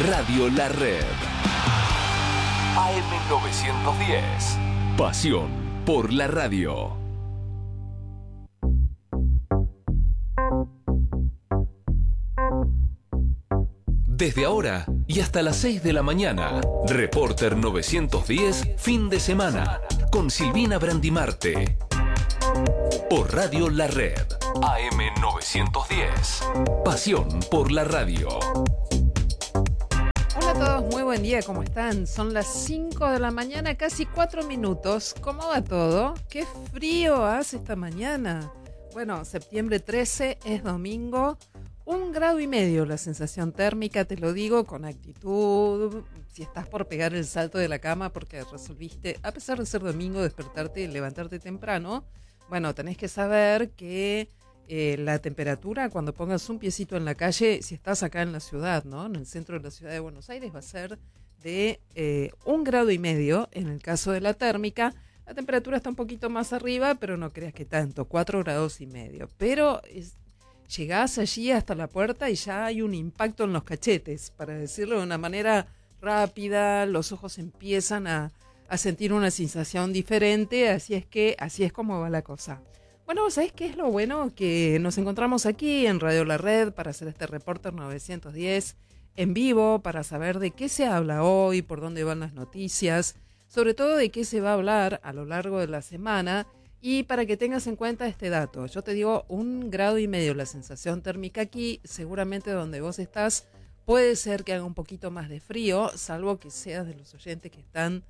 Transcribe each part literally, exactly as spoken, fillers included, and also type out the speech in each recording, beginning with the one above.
Radio La Red. A M novecientos diez. Pasión por la radio. Desde ahora y hasta las seis de la mañana, Reporter novecientos diez, fin de semana, con Silvina Brandimarte. Por Radio La Red, A M novecientos diez. Pasión por la radio. Hola a todos, muy buen día, ¿cómo están? Son las cinco de la mañana, casi cuatro minutos. ¿Cómo va todo? ¡Qué frío hace esta mañana! Bueno, septiembre trece es domingo. Un grado y medio la sensación térmica, te lo digo con actitud. Si estás por pegar el salto de la cama porque resolviste, a pesar de ser domingo, despertarte y levantarte temprano, bueno, tenés que saber que eh, la temperatura cuando pongas un piecito en la calle, si estás acá en la ciudad, ¿no? En el centro de la ciudad de Buenos Aires, va a ser de eh, un grado y medio en el caso de la térmica. La temperatura está un poquito más arriba, pero no creas que tanto, cuatro grados y medio. Pero es, llegás allí hasta la puerta y ya hay un impacto en los cachetes, para decirlo de una manera rápida, los ojos empiezan a, a sentir una sensación diferente, así es que así es como va la cosa. Bueno, ¿sabés qué es lo bueno? Que nos encontramos aquí en Radio La Red para hacer este Reporter novecientos diez en vivo, para saber de qué se habla hoy, por dónde van las noticias, sobre todo de qué se va a hablar a lo largo de la semana. Y para que tengas en cuenta este dato, yo te digo un grado y medio la sensación térmica aquí, seguramente donde vos estás puede ser que haga un poquito más de frío, salvo que seas de los oyentes que están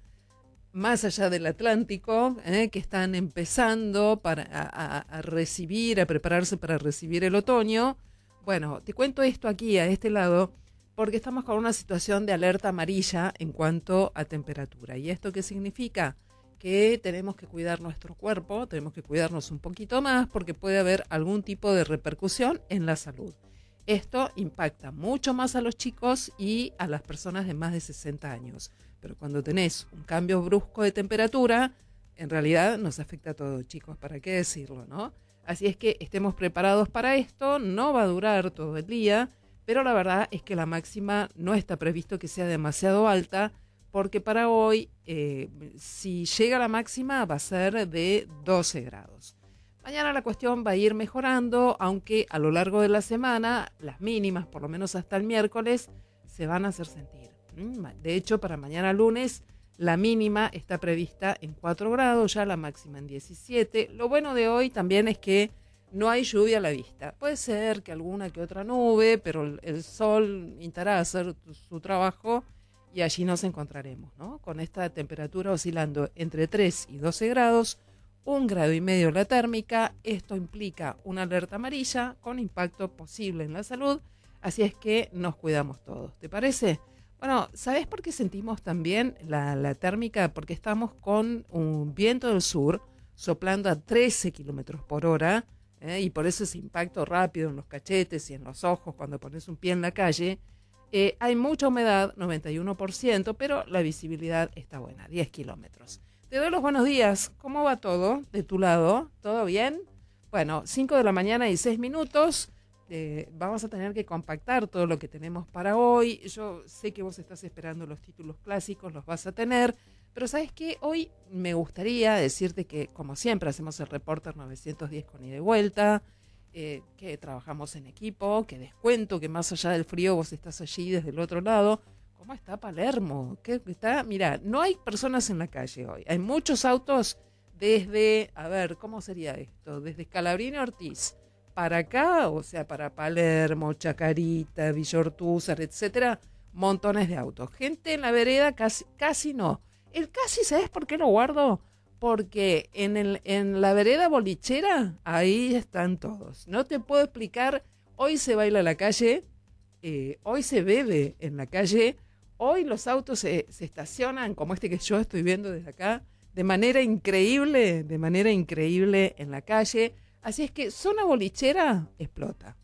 más allá del Atlántico, eh, que están empezando para, a, a, a recibir, a prepararse para recibir el otoño. Bueno, te cuento esto aquí a este lado porque estamos con una situación de alerta amarilla en cuanto a temperatura. ¿Y esto qué significa? Que tenemos que cuidar nuestro cuerpo, tenemos que cuidarnos un poquito más porque puede haber algún tipo de repercusión en la salud. Esto impacta mucho más a los chicos y a las personas de más de sesenta años. Pero cuando tenés un cambio brusco de temperatura, en realidad nos afecta a todos, chicos, ¿para qué decirlo, no? Así es que estemos preparados para esto, no va a durar todo el día, pero la verdad es que la máxima no está previsto que sea demasiado alta, porque para hoy, eh, si llega la máxima, va a ser de doce grados. Mañana la cuestión va a ir mejorando, aunque a lo largo de la semana, las mínimas, por lo menos hasta el miércoles, se van a hacer sentir. De hecho, para mañana lunes, la mínima está prevista en cuatro grados, ya la máxima en diecisiete. Lo bueno de hoy también es que no hay lluvia a la vista. Puede ser que alguna que otra nube, pero el sol intentará hacer su trabajo. Y allí nos encontraremos, ¿no? Con esta temperatura oscilando entre tres y doce grados, un grado y medio la térmica. Esto implica una alerta amarilla con impacto posible en la salud, así es que nos cuidamos todos. ¿Te parece? Bueno, ¿sabés por qué sentimos también la, la térmica? Porque estamos con un viento del sur soplando a trece kilómetros por hora, ¿eh? Y por eso ese impacto rápido en los cachetes y en los ojos cuando pones un pie en la calle. Eh, hay mucha humedad, noventa y uno por ciento, pero la visibilidad está buena, diez kilómetros. Te doy los buenos días. ¿Cómo va todo de tu lado? ¿Todo bien? Bueno, cinco de la mañana y seis minutos. Eh, vamos a tener que compactar todo lo que tenemos para hoy. Yo sé que vos estás esperando los títulos clásicos, los vas a tener. Pero ¿sabes qué? Hoy me gustaría decirte que, como siempre, hacemos el Reporter novecientos diez con ida y vuelta. Eh, que trabajamos en equipo, que descuento que más allá del frío vos estás allí desde el otro lado. ¿Cómo está Palermo? ¿Qué está? Mira, no hay personas en la calle hoy. Hay muchos autos desde, a ver, ¿cómo sería esto? Desde Scalabrini Ortiz para acá, o sea, para Palermo, Chacarita, Villa Ortúzar, etcétera, montones de autos. Gente en la vereda casi, casi no. El casi, ¿sabes por qué lo guardo? Porque en, el, en la vereda bolichera, ahí están todos. No te puedo explicar, hoy se baila en la calle, eh, hoy se bebe en la calle, hoy los autos se, se estacionan, como este que yo estoy viendo desde acá, de manera increíble, de manera increíble en la calle. Así es que zona bolichera explota.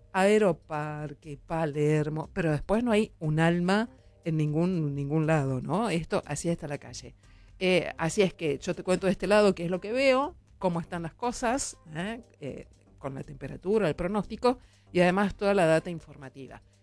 Aeroparque, Palermo, pero después no hay un alma en ningún, ningún lado, ¿no? Esto, así está la calle. Eh, así es que yo te cuento de este lado qué es lo que veo, cómo están las cosas, ¿eh? Eh, con la temperatura, el pronóstico y además toda la data informativa.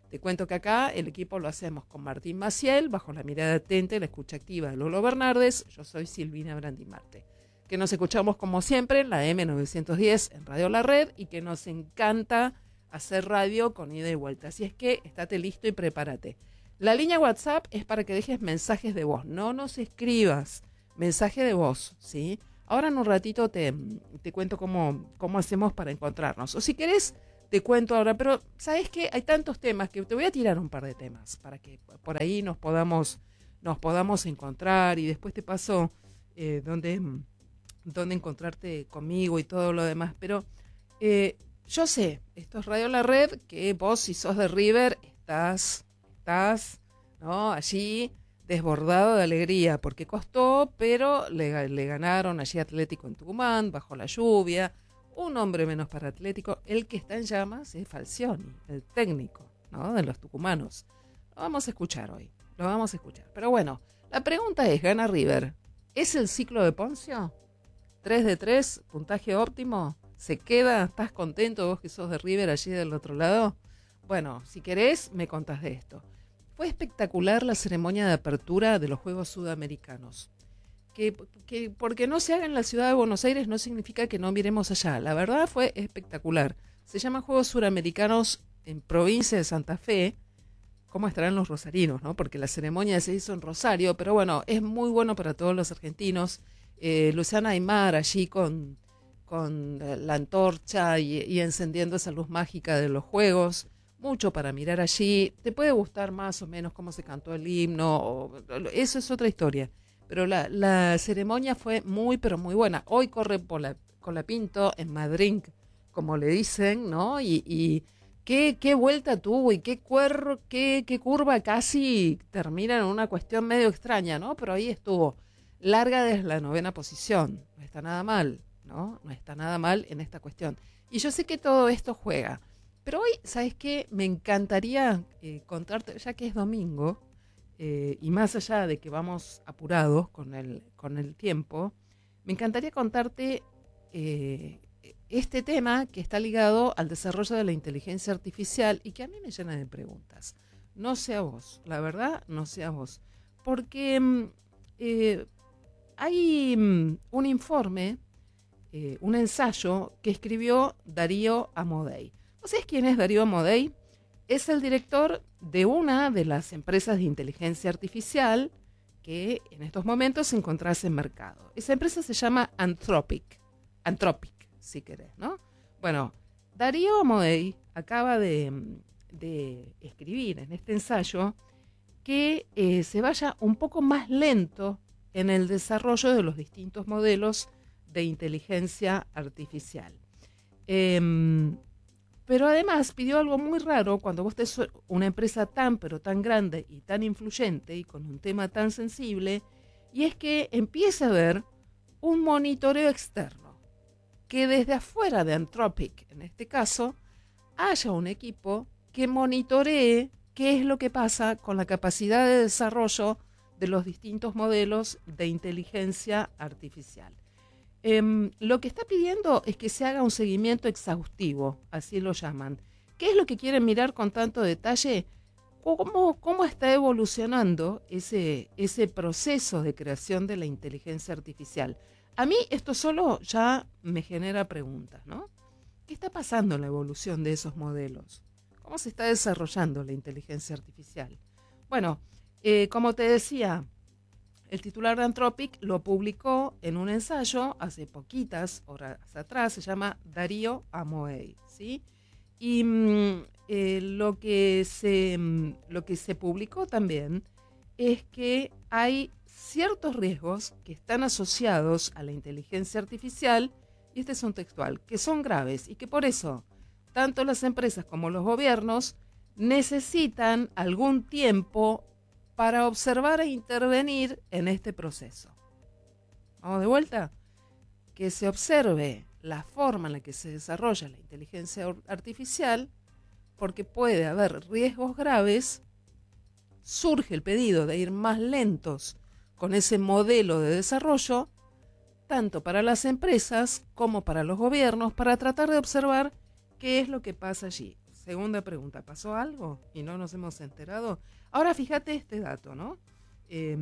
Te cuento que acá el equipo lo hacemos con Martín Maciel, bajo la mirada atenta y la escucha activa de Lolo Bernardes. Yo soy Silvina Brandimarte. Que nos escuchamos como siempre en la eme novecientos diez en Radio La Red y que nos encanta hacer radio con ida y vuelta. Así es que estate listo y prepárate. La línea WhatsApp es para que dejes mensajes de voz. No nos escribas mensaje de voz, ¿sí? Ahora en un ratito te, te cuento cómo, cómo hacemos para encontrarnos. O si querés, te cuento ahora. Pero, ¿sabes qué? Hay tantos temas que te voy a tirar un par de temas para que por ahí nos podamos, nos podamos encontrar. Y después te paso eh, dónde, dónde encontrarte conmigo y todo lo demás. Pero eh, yo sé, esto es Radio La Red, que vos si sos de River estás, estás, ¿no? Allí desbordado de alegría, porque costó, pero le, le ganaron allí Atlético en Tucumán, bajo la lluvia, un hombre menos para Atlético. El que está en llamas es Falcioni, el técnico, ¿no?, de los tucumanos. Lo vamos a escuchar hoy, lo vamos a escuchar. Pero bueno, la pregunta es, ¿gana River? ¿Es el ciclo de Poncio? ¿tres de tres, puntaje óptimo? ¿Se queda? ¿Estás contento vos que sos de River allí del otro lado? Bueno, si querés, me contás de esto. Fue espectacular la ceremonia de apertura de los Juegos Sudamericanos. Que, que porque no se haga en la ciudad de Buenos Aires no significa que no miremos allá. La verdad fue espectacular. Se llaman Juegos Suramericanos en provincia de Santa Fe. ¿Cómo estarán los rosarinos, no? Porque la ceremonia se hizo en Rosario, pero bueno, es muy bueno para todos los argentinos. Eh, Luciana Aymar allí con, con la antorcha y, y encendiendo esa luz mágica de los Juegos. Mucho para mirar allí. Te puede gustar más o menos cómo se cantó el himno, o, eso es otra historia. Pero la, la ceremonia fue muy, pero muy buena. Hoy corre por la, Colapinto en Madrid, como le dicen, ¿no? Y, y qué, qué vuelta tuvo y qué, cuer, qué, qué curva casi termina en una cuestión medio extraña, ¿no? Pero ahí estuvo. Larga desde la novena posición. No está nada mal, ¿no? No está nada mal en esta cuestión. Y yo sé que todo esto juega. Pero hoy, ¿sabes qué? Me encantaría eh, contarte, ya que es domingo, eh, y más allá de que vamos apurados con el, con el tiempo, me encantaría contarte eh, este tema que está ligado al desarrollo de la inteligencia artificial y que a mí me llena de preguntas. No sé a vos, la verdad, no sé a vos. Porque eh, hay um, un informe, eh, un ensayo que escribió Darío Amodei. ¿Sabes quién es Darío Amodei? Es el director de una de las empresas de inteligencia artificial que en estos momentos se encontrase en mercado. Esa empresa se llama Anthropic. Anthropic, si querés, ¿no? Bueno, Darío Amodei acaba de, de escribir en este ensayo que eh, se vaya un poco más lento en el desarrollo de los distintos modelos de inteligencia artificial. Eh, Pero además pidió algo muy raro cuando vos tenés una empresa tan pero tan grande y tan influyente y con un tema tan sensible, y es que empiece a haber un monitoreo externo, que desde afuera de Anthropic, en este caso, haya un equipo que monitoree qué es lo que pasa con la capacidad de desarrollo de los distintos modelos de inteligencia artificial. Eh, lo que está pidiendo es que se haga un seguimiento exhaustivo, así lo llaman. ¿Qué es lo que quieren mirar con tanto detalle? ¿Cómo, cómo está evolucionando ese, ese proceso de creación de la inteligencia artificial? A mí esto solo ya me genera preguntas, ¿no? ¿Qué está pasando en la evolución de esos modelos? ¿Cómo se está desarrollando la inteligencia artificial? Bueno, eh, como te decía, el titular de Anthropic lo publicó en un ensayo hace poquitas horas atrás, se llama Darío Amodei, ¿sí? Y mm, eh, lo, que se, mm, lo que se publicó también es que hay ciertos riesgos que están asociados a la inteligencia artificial, y este es un textual, que son graves y que por eso tanto las empresas como los gobiernos necesitan algún tiempo para observar e intervenir en este proceso. Vamos de vuelta. Que se observe la forma en la que se desarrolla la inteligencia artificial, porque puede haber riesgos graves. Surge el pedido de ir más lentos con ese modelo de desarrollo, tanto para las empresas como para los gobiernos, para tratar de observar qué es lo que pasa allí. segunda pregunta, ¿pasó algo y no nos hemos enterado? Ahora fíjate este dato, ¿no? Eh,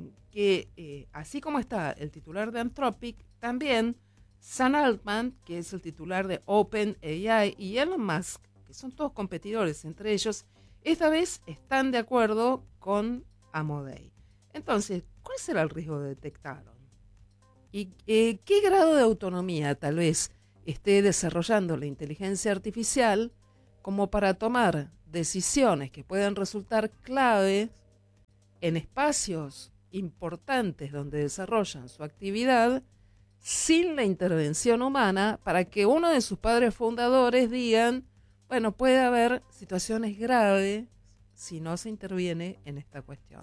que eh, así como está el titular de Anthropic, también Sam Altman, que es el titular de OpenAI, y Elon Musk, que son todos competidores entre ellos, esta vez están de acuerdo con Amodei. Entonces, ¿cuál será el riesgo que detectaron? ¿Y eh, qué grado de autonomía tal vez esté desarrollando la inteligencia artificial como para tomar decisiones que puedan resultar claves en espacios importantes donde desarrollan su actividad sin la intervención humana, para que uno de sus padres fundadores digan, bueno, puede haber situaciones graves si no se interviene en esta cuestión?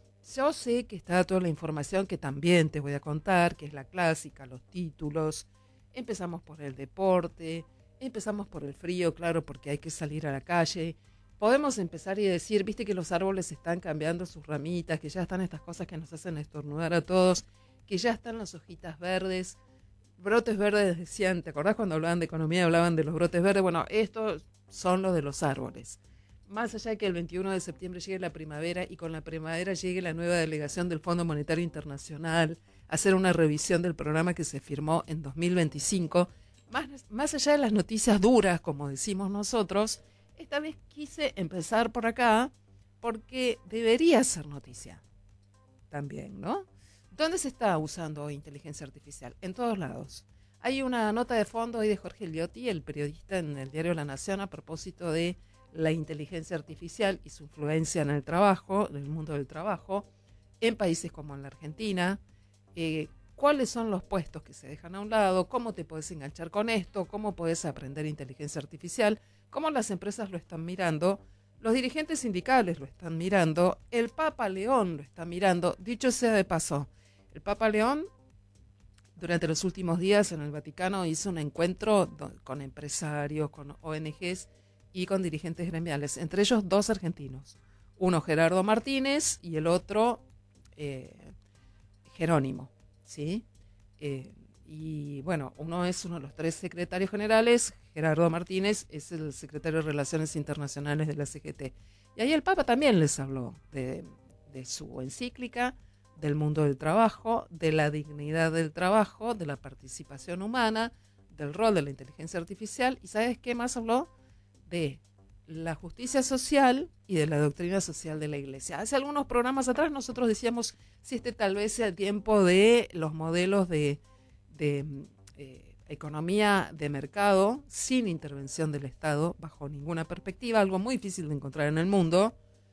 Yo sé que está toda la información que también te voy a contar, que es la clásica, los títulos. Empezamos por el deporte, empezamos por el frío, claro, porque hay que salir a la calle. Podemos empezar y decir, viste que los árboles están cambiando sus ramitas, que ya están estas cosas que nos hacen estornudar a todos, que ya están las hojitas verdes, brotes verdes, decían, ¿te acordás cuando hablaban de economía, hablaban de los brotes verdes? Bueno, estos son los de los árboles. Más allá de que el veintiuno de septiembre llegue la primavera y con la primavera llegue la nueva delegación del Fondo Monetario Internacional a hacer una revisión del programa que se firmó en dos mil veinticinco, más, más allá de las noticias duras, como decimos nosotros, esta vez quise empezar por acá porque debería ser noticia también, ¿no? ¿Dónde se está usando hoy inteligencia artificial? En todos lados. Hay una nota de fondo hoy de Jorge Liotti, el periodista en el diario La Nación, a propósito de la inteligencia artificial y su influencia en el trabajo, en el mundo del trabajo, en países como en la Argentina. Eh, ¿Cuáles son los puestos que se dejan a un lado? ¿Cómo te puedes enganchar con esto? ¿Cómo puedes aprender inteligencia artificial? ¿Cómo las empresas lo están mirando? Los dirigentes sindicales lo están mirando. El Papa León lo está mirando. Dicho sea de paso, el Papa León durante los últimos días en el Vaticano hizo un encuentro con empresarios, con O N Ges y con dirigentes gremiales, entre ellos dos argentinos, uno Gerardo Martínez y el otro eh, Jerónimo, ¿sí? Eh, y bueno, uno es uno de los tres secretarios generales, Gerardo Martínez es el secretario de Relaciones Internacionales de la C G T. Y ahí el Papa también les habló de, de su encíclica, del mundo del trabajo, de la dignidad del trabajo, de la participación humana, del rol de la inteligencia artificial, y ¿sabes qué más habló? De la justicia social y de la doctrina social de la Iglesia. Hace algunos programas atrás nosotros decíamos si este tal vez sea el tiempo de los modelos de, de eh, economía de mercado sin intervención del Estado bajo ninguna perspectiva, algo muy difícil de encontrar en el mundo,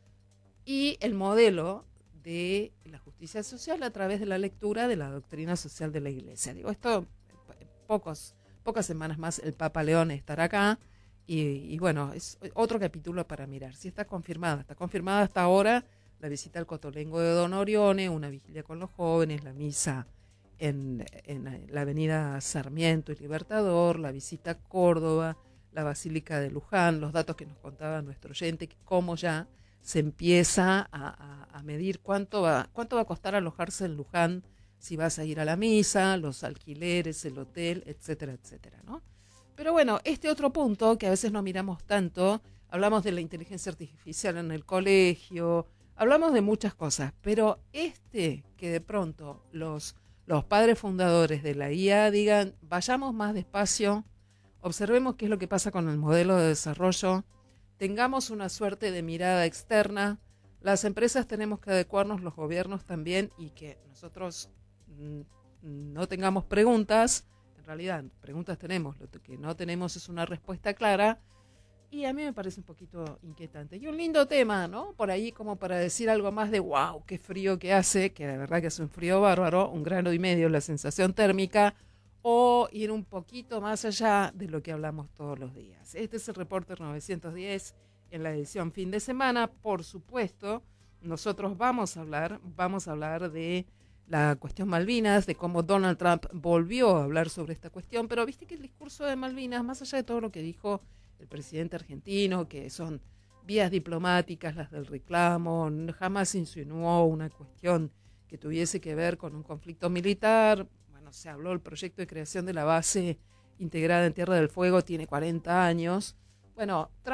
y el modelo de la justicia social a través de la lectura de la doctrina social de la Iglesia. Digo, esto, pocos, pocas semanas más el Papa León estará acá. Y, y bueno, es otro capítulo para mirar. Si está confirmada, está confirmada hasta ahora la visita al Cotolengo de Don Orione, una vigilia con los jóvenes, la misa en, en la avenida Sarmiento y Libertador, la visita a Córdoba, la Basílica de Luján, los datos que nos contaba nuestro oyente, cómo ya se empieza a, a, a medir cuánto va, cuánto va a costar alojarse en Luján, si vas a ir a la misa, los alquileres, el hotel, etcétera, etcétera, ¿no? Pero bueno, este otro punto que a veces no miramos tanto, hablamos de la inteligencia artificial en el colegio, hablamos de muchas cosas, pero este que de pronto los, los padres fundadores de la I A digan, vayamos más despacio, observemos qué es lo que pasa con el modelo de desarrollo, tengamos una suerte de mirada externa, las empresas tenemos que adecuarnos, los gobiernos también, y que nosotros mm, no tengamos preguntas. En realidad, preguntas tenemos, lo que no tenemos es una respuesta clara, y a mí me parece un poquito inquietante. Y un lindo tema, ¿no? Por ahí como para decir algo más de wow, qué frío que hace, que de verdad que es un frío bárbaro, un grado y medio la sensación térmica, o ir un poquito más allá de lo que hablamos todos los días. Este es el Reporter novecientos diez en la edición fin de semana. Por supuesto, nosotros vamos a hablar, vamos a hablar de la cuestión Malvinas, de cómo Donald Trump volvió a hablar sobre esta cuestión, pero viste que el discurso de Malvinas, más allá de todo lo que dijo el presidente argentino, que son vías diplomáticas las del reclamo, jamás insinuó una cuestión que tuviese que ver con un conflicto militar. Bueno, se habló del proyecto de creación de la base integrada en Tierra del Fuego, tiene cuarenta años. Bueno, Trump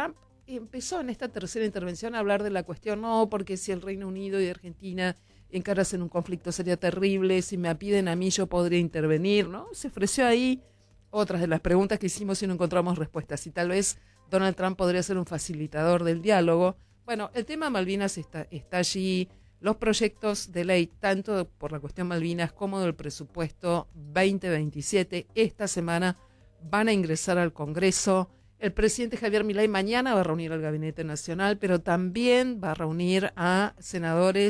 empezó en esta tercera intervención a hablar de la cuestión, no, porque si el Reino Unido y Argentina encaras en un conflicto sería terrible, si me piden a mí yo podría intervenir, ¿no? Se ofreció ahí otras de las preguntas que hicimos y no encontramos respuestas. Y tal vez Donald Trump podría ser un facilitador del diálogo. Bueno, el tema Malvinas está, está allí. Los proyectos de ley, tanto por la cuestión Malvinas como del presupuesto veinte veintisiete, esta semana van a ingresar al Congreso. El presidente Javier Milei mañana va a reunir al Gabinete Nacional, pero también va a reunir a senadores